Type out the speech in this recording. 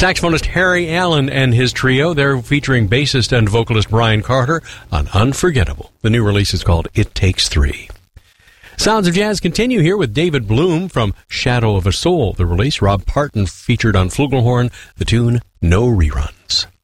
Saxophonist Harry Allen and his trio, they're featuring bassist and vocalist Brian Carter on Unforgettable. The new release is called It Takes Three. Sounds of Jazz continue here with David Bloom from Shadow of a Soul. The release, Rob Parton featured on flugelhorn, the tune No Reruns.